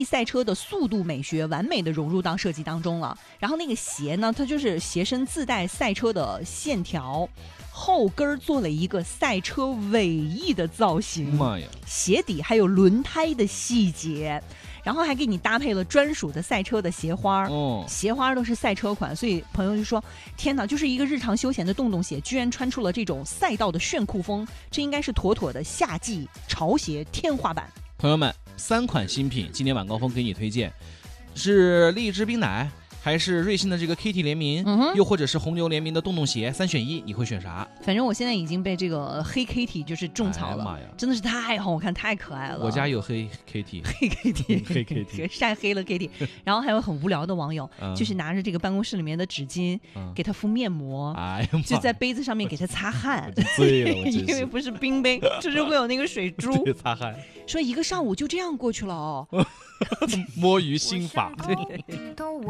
赛车的速度美学完美的融入到设计当中了。然后那个鞋呢，它就是鞋身自带赛车的线条，后跟做了一个赛车尾翼的造型， 妈呀！ 鞋底还有轮胎的细节，然后还给你搭配了专属的赛车的鞋花，鞋花都是赛车款，所以朋友就说：天哪，就是一个日常休闲的洞洞鞋，居然穿出了这种赛道的炫酷风，这应该是妥妥的夏季潮鞋天花板。 朋友们，3款新品今年晚高峰给你推荐，是荔枝冰奶，还是瑞幸的这个 Kitty 联名，又或者是红牛联名的洞洞鞋，3选1，你会选啥？ 反正我现在已经被这个黑 Kitty 就是种草了，真的是太好看太可爱了。 我家有黑 Kitty， 黑 Kitty 黑 Kitty 晒黑了 Kitty。 然后还有很无聊的网友就是拿着这个办公室里面的纸巾给他敷面膜，就在杯子上面给他擦汗， 醉了， 因为不是冰杯，就是会有那个水珠擦汗， 说一个上午就这样过去了哦。 摸鱼心法。